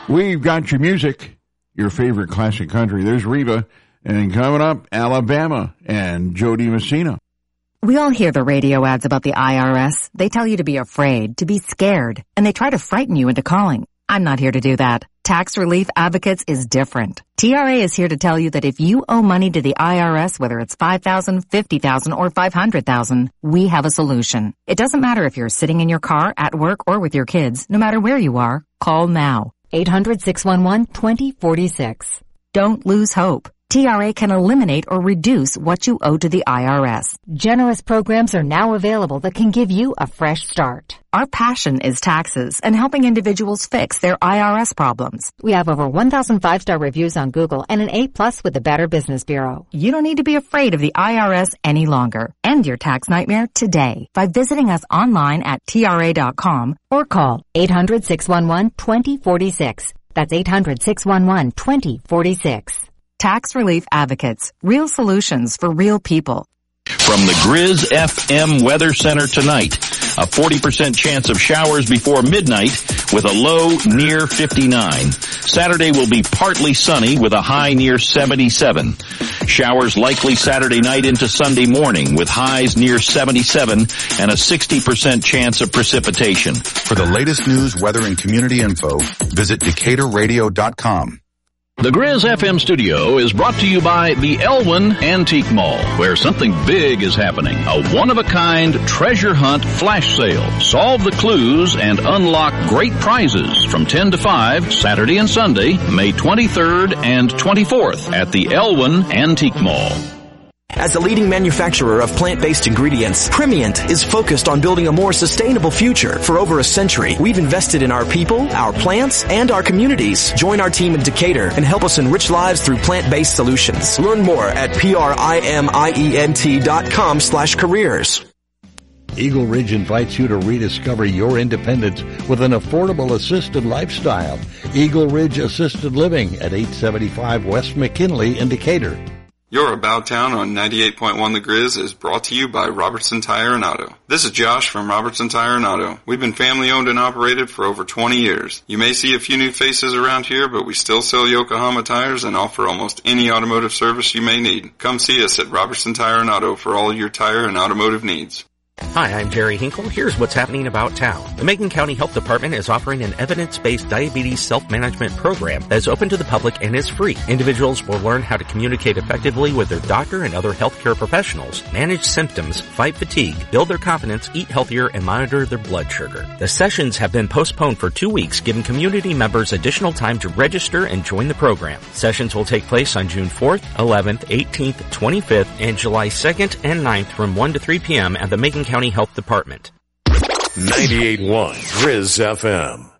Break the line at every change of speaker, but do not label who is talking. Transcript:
We've got your music, your favorite classic country. There's Reba, and coming up, Alabama and Jody Messina.
We all hear the radio ads about the IRS. They tell you to be afraid, to be scared, and they try to frighten you into calling. I'm not here to do that. Tax Relief Advocates is different. TRA is here to tell you that if you owe money to the IRS, whether it's $5,000, $50,000, or $500,000, we have a solution. It doesn't matter if you're sitting in your car, at work, or with your kids. No matter where you are, call now. 800-611-2046. Don't lose hope. TRA can eliminate or reduce what you owe to the IRS. Generous programs are now available that can give you a fresh start. Our passion is taxes and helping individuals fix their IRS problems. We have over 1,000 5-star reviews on Google and an A+ with the Better Business Bureau. You don't need to be afraid of the IRS any longer. End your tax nightmare today by visiting us online at TRA.com or call 800-611-2046. That's 800-611-2046. Tax Relief Advocates. Real solutions for real people.
From the Grizz FM Weather Center tonight, a 40% chance of showers before midnight with a low near 59. Saturday will be partly sunny with a high near 77. Showers likely Saturday night into Sunday morning with highs near 77 and a 60% chance of precipitation.
For the latest news, weather, and community info, visit DecaturRadio.com.
The Grizz FM studio is brought to you by the Elwyn Antique Mall, where something big is happening. A one-of-a-kind treasure hunt flash sale. Solve the clues and unlock great prizes from 10 to 5, Saturday and Sunday, May 23rd and 24th at the Elwyn Antique Mall.
As the leading manufacturer of plant-based ingredients, Primient is focused on building a more sustainable future. For over a century, we've invested in our people, our plants, and our communities. Join our team in Decatur and help us enrich lives through plant-based solutions. Learn more at primient.com/careers.
Eagle Ridge invites you to rediscover your independence with an affordable assisted lifestyle. Eagle Ridge Assisted Living at 875 West McKinley in Decatur.
Your About Town on 98.1 The Grizz is brought to you by Robertson Tire and Auto. This is Josh from Robertson Tire and Auto. We've been family owned and operated for over 20 years. You may see a few new faces around here, but we still sell Yokohama tires and offer almost any automotive service you may need. Come see us at Robertson Tire and Auto for all your tire and automotive needs.
Hi, I'm Jerry Hinkle. Here's what's happening about town. The Macon County Health Department is offering an evidence-based diabetes self-management program that is open to the public and is free. Individuals will learn how to communicate effectively with their doctor and other healthcare professionals, manage symptoms, fight fatigue, build their confidence, eat healthier, and monitor their blood sugar. The sessions have been postponed for 2 weeks, giving community members additional time to register and join the program. Sessions will take place on June 4th, 11th, 18th, 25th, and July 2nd and 9th from 1 to 3 p.m. at the Macon County Health Department.
98.1 Grizz FM.